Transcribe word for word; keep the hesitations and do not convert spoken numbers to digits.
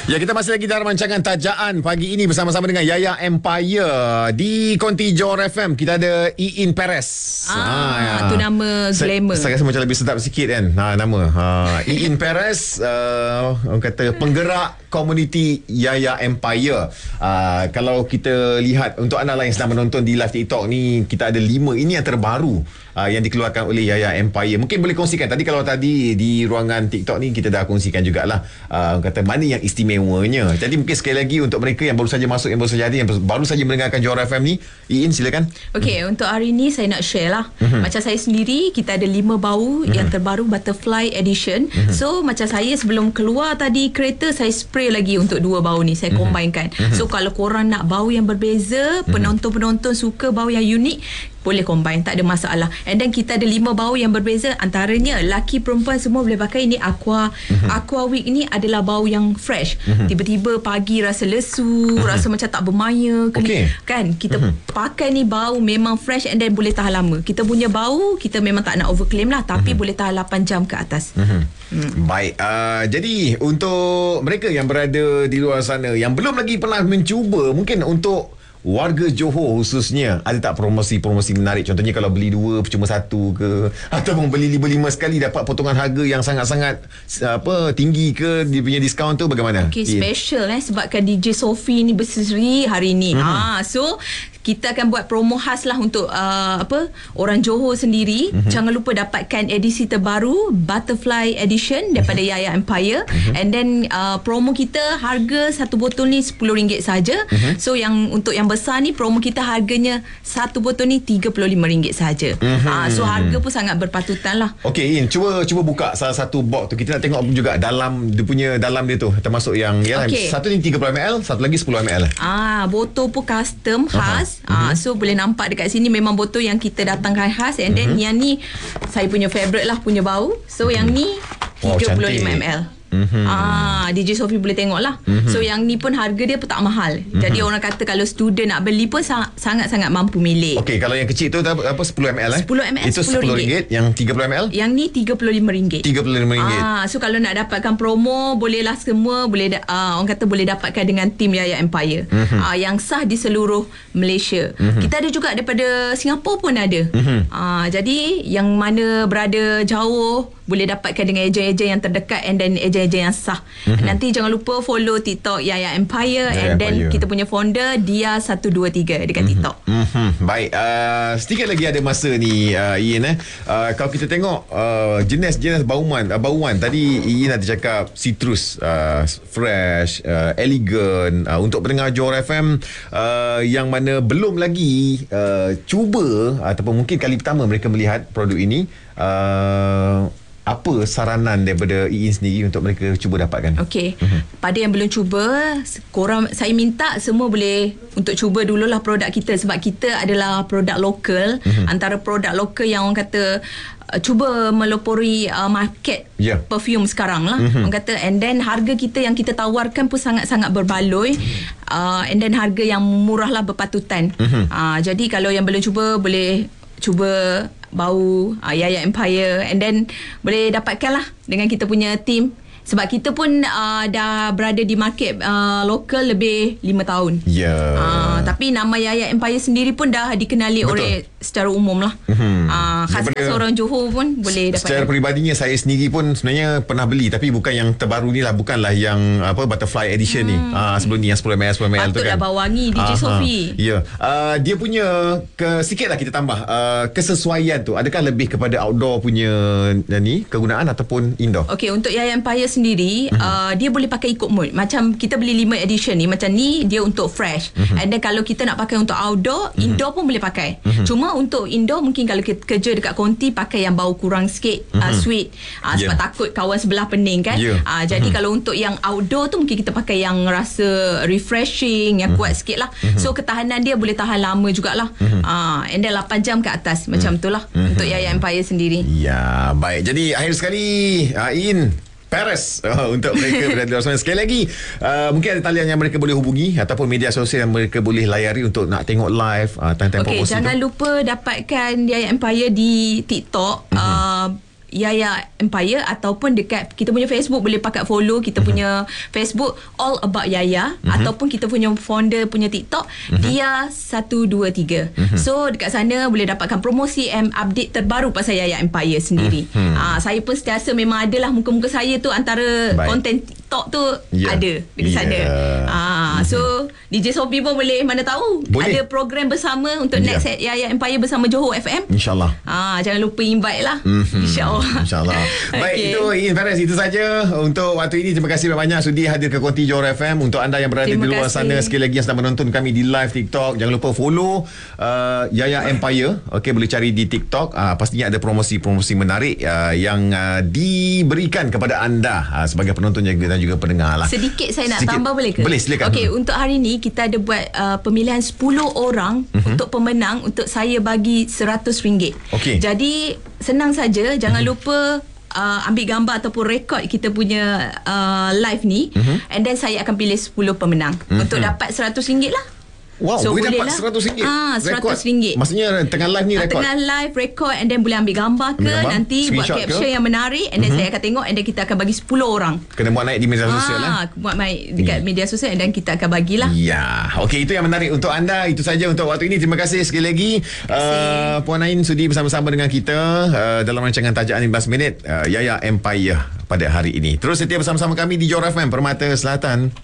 Ya, kita masih lagi dalam rancangan Tajaan pagi ini bersama-sama dengan Yaya Empire di Konti Johor F M. Kita ada Iin Perez. Ah, itu ha, ya. nama glamour. Saya, saya rasa macam lebih sedap sikit kan ha, nama. Ha, Iin Perez, uh, orang kata penggerak komuniti Yaya Empire. Uh, kalau kita lihat untuk anda lain sedang menonton di live TikTok ni, kita ada lima. Ini yang terbaru uh, yang dikeluarkan oleh Yaya Empire. Mungkin boleh kongsikan. Tadi kalau tadi di ruangan TikTok ni kita dah kongsikan jugalah. Uh, kata mana yang istimewanya. Jadi mungkin sekali lagi untuk mereka yang baru saja masuk, yang baru saja ada, yang baru saja mendengarkan Johor F M ni, Iin silakan. Okey, hmm. untuk hari ni saya nak share lah. Hmm. Macam saya sendiri, kita ada lima bau hmm. yang terbaru Butterfly Edition. Hmm. So macam saya sebelum keluar tadi kereta, saya spray lagi untuk dua bau ni. Saya hmm. combine-kan. Hmm. So kalau korang nak bau yang berbeza, penonton-penonton suka bau yang unik, boleh combine, tak ada masalah. And then kita ada lima bau yang berbeza, antaranya laki perempuan semua boleh pakai. Ini Aqua mm-hmm. Aqua Week ni adalah bau yang fresh. Mm-hmm. Tiba-tiba pagi rasa lesu, mm-hmm. rasa macam tak bermaya, okay. kan kita mm-hmm. pakai ni bau memang fresh and then boleh tahan lama. Kita punya bau kita memang tak nak overclaim lah, tapi mm-hmm. boleh tahan lapan jam ke atas. Mm-hmm. Mm. Baik, uh, jadi untuk mereka yang berada di luar sana yang belum lagi pernah mencuba, mungkin untuk warga Johor khususnya, ada tak promosi-promosi menarik? Contohnya kalau beli dua percuma satu ke, ataupun beli lima-lima sekali dapat potongan harga yang sangat-sangat apa tinggi ke, dia punya diskaun tu bagaimana? Okey, special eh sebabkan D J Sophie ni berseri hari ni. Mm-hmm. Ha, so kita akan buat promo khas lah untuk uh, apa orang Johor sendiri. Mm-hmm. Jangan lupa dapatkan edisi terbaru Butterfly Edition daripada mm-hmm. Yaya Empire. Mm-hmm. And then uh, promo kita harga satu botol ni sepuluh ringgit saja. Mm-hmm. So yang untuk yang besar ni promo kita harganya satu botol ni tiga puluh lima ringgit saja. Mm-hmm. Uh, so harga pun sangat berpatutan lah. Okey, In, cuba cuba buka salah satu box tu. Kita nak tengok juga dalam dia punya dalam dia tu, termasuk yang ya, okay. Satu ni tiga puluh mililiter, satu lagi sepuluh mililiter. Ah, botol pun custom khas. Uh-huh. Ah, so boleh nampak dekat sini memang botol yang kita datangkan khas. And then mm-hmm. yang ni saya punya favourite lah punya bau. So mm-hmm. yang ni tiga puluh lima mililiter. Mm-hmm. Ah, D J Sophie boleh tengok lah. Mm-hmm. So yang ni pun harga dia pun tak mahal. Mm-hmm. Jadi orang kata kalau student nak beli pun sangat-sangat mampu milik. Okey, kalau yang kecil tu apa sepuluh mililiter eh? sepuluh mililiter itu sepuluh ringgit. Yang tiga puluh mililiter? Yang ni tiga puluh lima ringgit. tiga puluh lima ringgit. Ah, so kalau nak dapatkan promo, bolehlah semua boleh uh, orang kata boleh dapatkan dengan tim Yaya Empire. Mm-hmm. Ah, yang sah di seluruh Malaysia. Mm-hmm. Kita ada juga daripada Singapura pun ada. Mm-hmm. Ah, jadi yang mana berada jauh boleh dapatkan dengan ejen-ejen yang terdekat and then ejen-ejen yang sah. Mm-hmm. Nanti jangan lupa follow TikTok Yaya Empire, Yaya and then Empire. Kita punya founder Dia satu dua tiga dekat mm-hmm. TikTok. Mm-hmm. Baik, uh, sedikit lagi ada masa ni uh, Iin eh. Uh, kalau kita tengok uh, jenis-jenis bauan, uh, bauan tadi Iin ada cakap citrus, uh, fresh, uh, elegant. Uh, untuk pendengar Johor F M uh, yang mana belum lagi uh, cuba ataupun mungkin kali pertama mereka melihat produk ini, uh, apa saranan daripada Iin sendiri untuk mereka cuba dapatkan? Okey. Uh-huh. Pada yang belum cuba, korang, saya minta semua boleh untuk cuba dululah produk kita, sebab kita adalah produk lokal. Uh-huh. Antara produk lokal yang orang kata uh, cuba melopori uh, market yeah. perfume sekarang lah. Uh-huh. Orang kata, and then harga kita yang kita tawarkan pun sangat-sangat berbaloi. Uh, and then harga yang murah lah, berpatutan. Uh-huh. Uh, jadi kalau yang belum cuba, boleh cuba bau uh, Yaya Empire, and then boleh dapatkan lah dengan kita punya team, sebab kita pun uh, dah berada di market uh, lokal lebih lima tahun. Ya. Yeah. Uh, tapi nama Yaya Empire sendiri pun dah dikenali Betul. oleh secara umum lah. Mm-hmm. Uh, khas-khas orang Johor pun boleh dapatkan. Secara peribadinya saya sendiri pun sebenarnya pernah beli, tapi bukan yang terbaru ni lah, bukanlah yang apa Butterfly Edition hmm. ni. Uh, sebelum ni yang sepuluh mililiter sepuluh mililiter tu kan. Patutlah bau wangi D J uh-huh. Sophie. Ya. Yeah. Uh, dia punya ke, sikit lah kita tambah uh, kesesuaian tu. Adakah lebih kepada outdoor punya ni kegunaan ataupun indoor? Okey, untuk Yaya Empire sendiri, uh-huh. uh, dia boleh pakai ikut mood. Macam kita beli lima edition ni, macam ni dia untuk fresh. Uh-huh. And then kalau kita nak pakai untuk outdoor, uh-huh. indoor pun boleh pakai. Uh-huh. Cuma untuk indoor mungkin kalau kita kerja dekat konti, pakai yang bau kurang sikit, uh-huh. uh, sweet. Uh, sebab yeah. takut kawan sebelah pening kan. Yeah. Uh, jadi uh-huh. kalau untuk yang outdoor tu mungkin kita pakai yang rasa refreshing, yang uh-huh. kuat sikit lah. Uh-huh. So ketahanan dia boleh tahan lama jugalah. Uh-huh. Uh, and then lapan jam ke atas. Uh-huh. Macam tu lah uh-huh. untuk Yaya Empire sendiri. Ya, baik. Jadi akhir sekali, uh, Iin Perez uh, untuk mereka berada di luar sana. Sekali lagi, uh, mungkin ada talian yang mereka boleh hubungi ataupun media sosial yang mereka boleh layari untuk nak tengok live uh, time-time okay, promosi tu. Jangan lupa dapatkan Yaya Empire di TikTok. Mm-hmm. uh, Yaya Empire, ataupun dekat kita punya Facebook boleh pakat follow kita punya Facebook All About Yaya, mm-hmm. ataupun kita punya founder punya TikTok mm-hmm. Dia satu dua tiga. Mm-hmm. So dekat sana boleh dapatkan promosi and update terbaru pasal Yaya Empire sendiri. Mm-hmm. Uh, saya pun sentiasa memang adalah muka-muka saya tu antara Baik. konten TikTok tu yeah. ada dekat yeah. sana. Uh, mm-hmm. So D J Sophie pun boleh, mana tahu boleh. Ada program bersama untuk yeah. next Yaya Empire bersama Johor F M. InsyaAllah. Ah, jangan lupa invite lah. Mm-hmm. InsyaAllah. InsyaAllah. Baik, okay. Itu Iin Faris. Itu saja untuk waktu ini. Terima kasih banyak sudi hadir ke Konti Johor F M. Untuk anda yang berada Terima di luar kasih. sana, sekali lagi yang sedang menonton kami di live TikTok, jangan lupa follow uh, Yaya Empire. Okey, boleh cari di TikTok. Uh, pastinya ada promosi-promosi menarik uh, yang uh, diberikan kepada anda uh, sebagai penonton dan juga pendengar lah. Sedikit saya nak Sedikit. tambah boleh ke? Boleh, silakan. Okey, untuk hari ni kita ada buat uh, pemilihan sepuluh orang uh-huh. untuk pemenang, untuk saya bagi seratus ringgit. Okey. Jadi senang saja, jangan uh-huh. lupa uh, ambil gambar ataupun rekod kita punya uh, live ni, uh-huh. and then saya akan pilih sepuluh pemenang uh-huh. untuk dapat seratus ringgit lah. Wow, so, boleh dapat seratus ringgit. Ah, seratus ringgit. Maksudnya tengah live ni rekod. Tengah live rekod, and then boleh ambil gambar ke, ambil gambar, nanti buat caption ke? yang menarik, and then mm-hmm. saya akan tengok, and then kita akan bagi sepuluh orang. Kena buat naik di media sosial lah. Ah, buat naik dekat yeah. media sosial, and then kita akan bagilah. Ya. Okey, itu yang menarik untuk anda. Itu saja untuk waktu ini. Terima kasih sekali lagi uh, Puan Ain sudi bersama-sama dengan kita uh, dalam rancangan Tajaan lima belas minit uh, Yaya Empire pada hari ini. Terus setia bersama-sama kami di Johor F M Permata Selatan.